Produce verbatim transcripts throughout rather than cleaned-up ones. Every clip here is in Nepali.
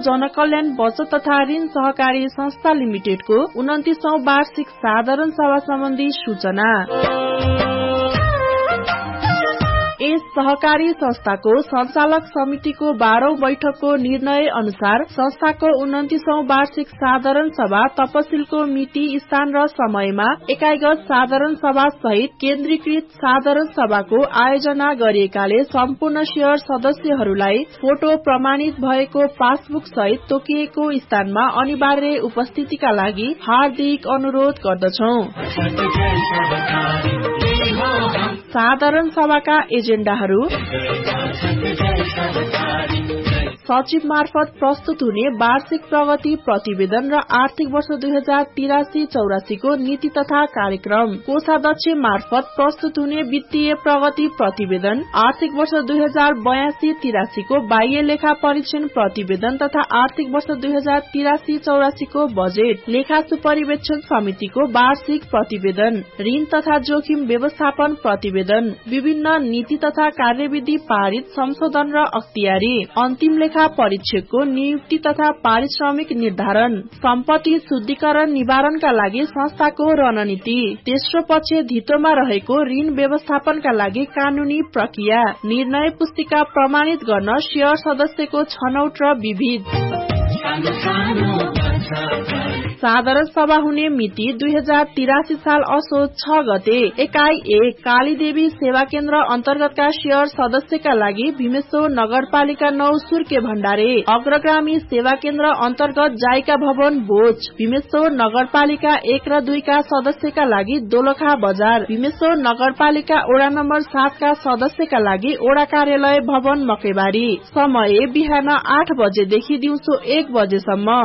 जनकल्याण बचत तथा ऋण सहकारी संस्था लिमिटेडको उन्तिसौं वार्षिक साधारण सभा सम्बन्धी सूचना। यस सहकारी संस्थाको सञ्चालक समितिको बाह्रौं बैठकको निर्णय अनुसार संस्थाको उन्तिसौं वार्षिक साधारण सभा तपसिलको मिति, स्थान र समयमा एकाइगत साधारण सभा सहित केन्द्रीकृत साधारण सभाको आयोजना गरिएकाले सम्पूर्ण शेयर सदस्यहरूलाई फोटो प्रमाणित भएको पासबुक सहित तोकिएको स्थानमा अनिवार्य उपस्थितिका लागि हार्दिक अनुरोध गर्दछौं। साधारण सभाका एजेन्डाहरू सचिव मार्फत प्रस्तुत हुने वार्षिक प्रगति प्रतिवेदन र आर्थिक वर्ष दुई हजार तिरासी चौरासी को नीति तथा कार्यक्रम, कोषाध्यक्ष मार्फत प्रस्तुत हुने वित्तीय प्रगति प्रतिवेदन, आर्थिक वर्ष दुई हजार बयासी तिरासी को बाह्य लेखा परीक्षण प्रतिवेदन तथा आर्थिक वर्ष दुई हजार तिरासी चौरासी को बजेट, लेखा सुपरिवेक्षण समितिको वार्षिक प्रतिवेदन, ऋण तथा जोखिम व्यवस्थापन प्रतिवेदन, विभिन्न नीति तथा कार्यविधि पारित संशोधन र अख्तियारी, अन्तिम लेखा परीक्षकको नियुक्ति तथा पारिश्रमिक निर्धारण, सम्पत्ति शुद्धिकरण निवारणका लागि संस्थाको रणनीति, तेस्रो पक्ष धितोमा रहेको ऋण व्यवस्थापनका लागि कानूनी प्रक्रिया, निर्णय पुस्तिका प्रमाणित गर्न शेयर सदस्यको छनौट र विविध। साधारण सभा हुने मिति दुई हजार तिरासी साल असोज छ गते। एकाइ एक कालीदेवी सेवा केन्द्र अन्तर्गतका शेयर सदस्यका लागि भीमेश्वर नगरपालिका नौ सुर्के भण्डारे, अग्रगामी सेवा केन्द्र अन्तर्गत जाइका भवन बोच, भीमेश्वर नगरपालिका एक र दुई का सदस्यका लागि दोलखा बजार, भीमेश्वर नगरपालिका ओडा नम्बर सात का सदस्यका लागि ओडा कार्यालय भवन मकैबारी। समय बिहान आठ बजेदेखि दिउँसो एक बजेसम्म।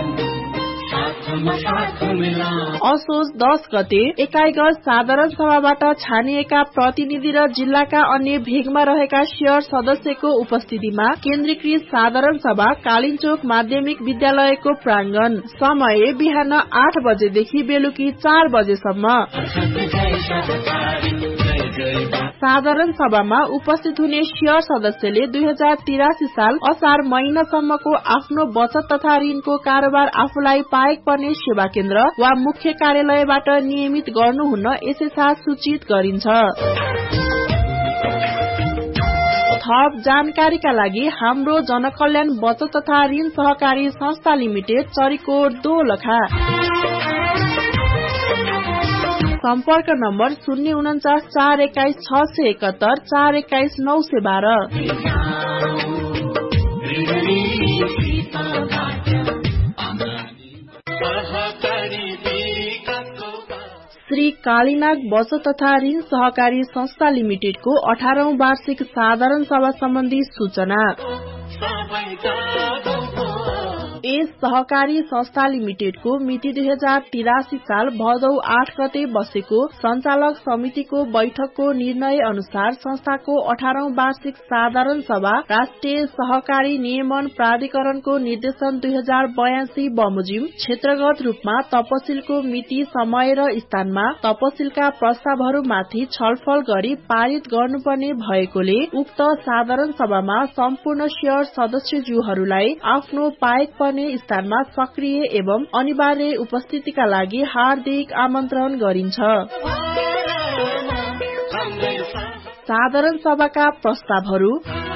असोज दस गते। एकाइगत साधारण सभाबाट छानिएका प्रतिनिधि र जिल्लाका अन्य भेगमा रहेका शेयर सदस्यको उपस्थितिमा केन्द्रीकृत साधारण सभा कालिचोक माध्यमिक विद्यालयको प्रांगण। समय बिहान आठ बजेदेखि बेलुकी चार बजेसम्म। साधारण सभामा उपस्थित हुने शेयर सदस्यले दुई हजार तिरासी साल असार महिनासम्मको आफ्नो बचत तथा ऋणको कारोबार आफूलाई पाएक पर्ने सेवा केन्द्र वा मुख्य कार्यालयबाट नियमित गर्नुहुन्न यसै साथ सूचित गरिन्छ। थप जानकारीका लागि हाम्रो जनकल्याण बचत तथा ऋण सहकारी संस्था लिमिटेड, चरीकोट दोलखा। सम्पर्क नम्बर शून्य उन्चास चार एक्काइस छ सय एकहत्तर चार एक्काइस नौ सय बाह्र। श्री कालीनाग बचत तथा ऋण सहकारी संस्था लिमिटेडको अठारौं वार्षिक साधारण सभा सम्बन्धी सूचना। यस सहकारी संस्था लिमिटेडको मिति दुई हजार तिरासी साल भदौ आठ गते बसेको सञ्चालक समितिको बैठकको निर्णय अनुसार संस्थाको अठारौं वार्षिक साधारण सभा राष्ट्रिय सहकारी नियमन प्राधिकरणको निर्देशन दुई हजार बयासी बमोजिम क्षेत्रगत रूपमा तपसिलको मिति, समय र स्थानमा तपसिलका प्रस्तावहरूमाथि छलफल गरी पारित गर्नुपर्ने भएकोले उक्त साधारण सभामा सम्पूर्ण शेयर सदस्यज्यूहरूलाई आफ्नो पाएक पर्ने स्थानमा सक्रिय एवं अनिवार्य उपस्थितिका लागि हार्दिक आमन्त्रण गरिन्छ। साधारण सभाका प्रस्तावहरू।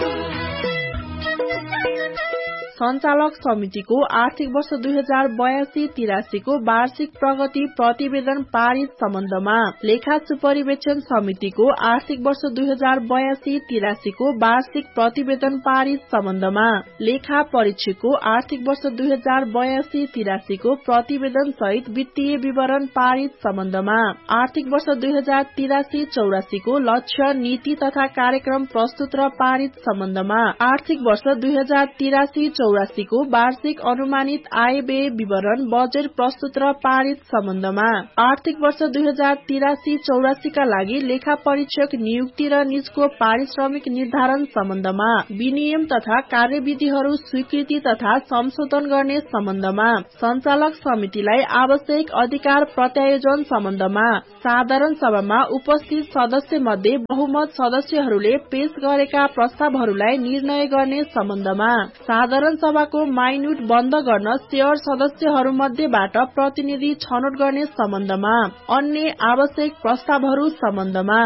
सञ्चालक समितिको आर्थिक वर्ष दुई हजार बयासी तिरासी को वार्षिक प्रगति प्रतिवेदन पारित सम्बन्धमा, लेखा सुपरिवेक्षण समितिको आर्थिक वर्ष दुई हजार बयासी तिरासी को वार्षिक प्रतिवेदन पारित सम्बन्धमा, लेखा परीक्षकको आर्थिक वर्ष दुई हजार बयासी तिरासी को प्रतिवेदन सहित वित्तीय विवरण पारित सम्बन्धमा, आर्थिक वर्ष दुई हजार तिरासी चौरासी को लक्ष्य, नीति तथा कार्यक्रम प्रस्तुत र पारित सम्बन्धमा, आर्थिक वर्ष दुई हजार तिरासी चौरासी को वार्षिक अनुमानित आय व्यय विवरण बजेट प्रस्तुत र पारित सम्बन्धमा, आर्थिक वर्ष दुई हजार तिरासी चौरासी का लागि लेखा परीक्षक नियुक्ति र निजको पारिश्रमिक निर्धारण सम्बन्धमा, विनियम तथा कार्यविधिहरू स्वीकृति तथा संशोधन गर्ने सम्बन्धमा, सञ्चालक समितिलाई आवश्यक अधिकार प्रत्यायोजन सम्बन्धमा, साधारण सभामा उपस्थित सदस्य मध्ये बहुमत सदस्यहरूले पेश गरेका प्रस्तावहरूलाई निर्णय गर्ने सम्बन्धमा, साधारण सभाको माइन्युट बन्द गर्न शेयर सदस्यहरूमध्येबाट प्रतिनिधि छनौट गर्ने सम्बन्धमा अन्य आवश्यक प्रस्तावहरू सम्बन्धमा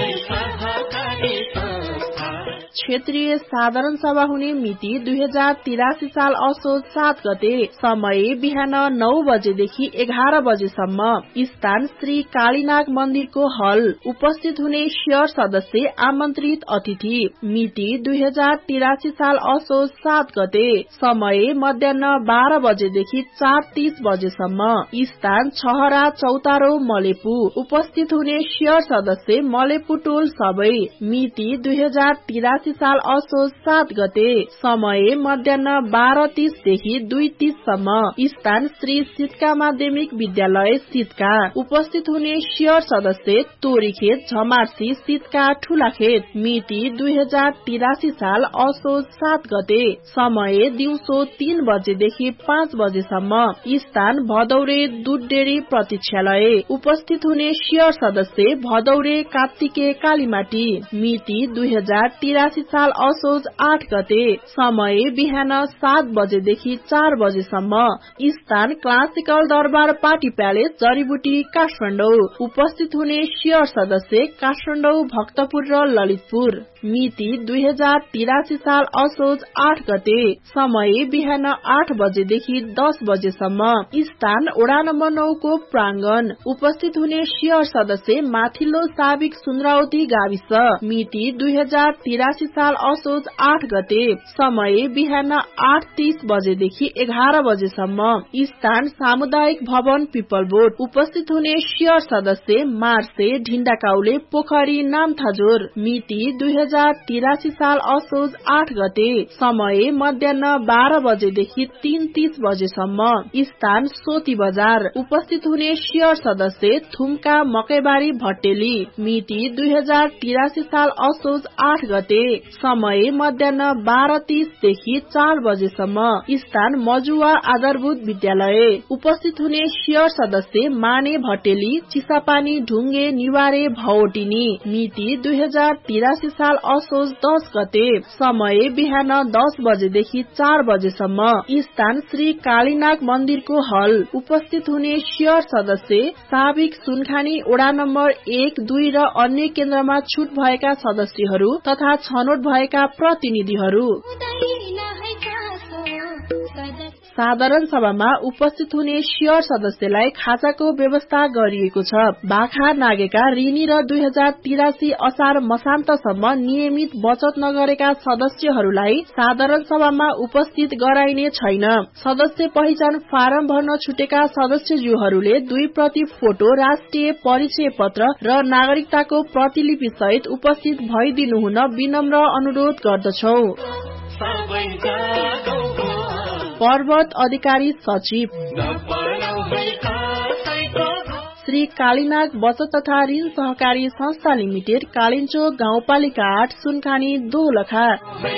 क्षेत्रीय साधारण सभा हुने मिति दुई हजार तिरासी साल असोज सात गते, समय बिहान नौ बजेदेखि एघार बजेसम्म, स्थान श्री कालीनाग मन्दिरको हल। उपस्थित हुने शेयर सदस्य आमन्त्रित अतिथि। मिति दुई हजार तिरासी साल असोज सात गते, समय मध्याह बाह्र बजेदेखि चार तीस बजेसम्म, स्थान छहरा चौतारो मलेपु। उपस्थित हुने शेयर सदस्य मलेपु टोल सबै। मिति दुई हजार तिरासी साल असोज सात गते, समय मध्याह बाह्र तीसदेखि दुई तीससम्म, स्थान श्री सिटका माध्यमिक विद्यालय सिटका। उपस्थित हुने शेयर सदस्य तोरीखेत झमार्सी सिटका ठूलाखेत। मिति दुई हजार तिरासी साल असोज सात गते, समय दिउँसो तीन बजेदेखि पाँच बजेसम्म, स्थान भदौरे दूध डेरी प्रतीक्षालय। उपस्थित हुने शेयर सदस्य भदौरे कात्तिके कालीमाटी। मिति दुई हजार तिरासी साल असोज आठ गते, समय बिहान सात बजेदेखि चार बजेसम्म, स्थान क्लासिकल दरबार पार्टी प्यालेस जडीबुटी काठमाडौँ। उपस्थित हुने शेयर सदस्य काठमाडौँ भक्तपुर र ललितपुर। मिति दुई हजार तिरासी साल असोज आठ गते, समय बिहान आठ बजेदेखि दस बजेसम्म, स्थान वडा नम्बर नौ को प्रांगण। उपस्थित हुने शेयर सदस्य माथिल्लो साबिक सुन्द्रावती गाविस। मिति दुई हजार तिरासी साल असोज आठ गते, समय बिहान आठ तीस बजेदेखि एघार बजेसम्म, स्थान सामुदायिक भवन पिपलबोट। उपस्थित हुने शेयर सदस्य मार्से ढिण्डाकाउले पोखरी नामथाजोर। मिति दुई हजार तिरासी साल असोज आठ गते, समय मध्याह बाह्र बजेदेखि तीन तीस बजेसम्म, स्थान सोती बजार। उपस्थित हुने शेयर सदस्य थुम्का मकैबारी भट्टेली। मिति दुई हजार तिरासी साल असोज आठ गते, समय मध्याह बाह्र तीसदेखि चार बजेसम्म, स्थान मजुवा आधारभूत विद्यालय। उपस्थित हुने शेयर सदस्य माने भट्टेली चिसापानी ढुङ्गे निवारे भवटिनी। मिति दुई हजार तिरासी साल असोज दस गते, समय बिहान दस बजेदेखि चार बजेसम्म, स्थान श्री कालीनाग मन्दिरको हल। उपस्थित हुने शेयर सदस्य साबिक सुनखानी वडा नम्बर एक दुई र अन्य केन्द्रमा छुट भएका सदस्यहरू तथा छनौट भएका प्रतिनिधिहरू। साधारण सभामा उपस्थित हुने शेयर सदस्यलाई खाजाको व्यवस्था गरिएको छ। बाखा नागेका ऋणी र दुई हजार तिरासी असार मसान्तसम्म नियमित बचत नगरेका सदस्यहरूलाई साधारण सभामा उपस्थित गराइने छैन। सदस्य पहिचान फारम भर्न छुटेका सदस्यज्यूहरूले दुई प्रति फोटो, राष्ट्रिय परिचय पत्र र नागरिकताको प्रतिलिपि सहित उपस्थित भइदिनु हुन विनम्र अनुरोध गर्दछौ। पर्वत अधिकारी सचिव श्री कालीनाग बचत तथा ऋण सहकारी संस्था लिमिटेड, कालिन्चोक गाउँपालिका आठ, सुनखानी दोलखा।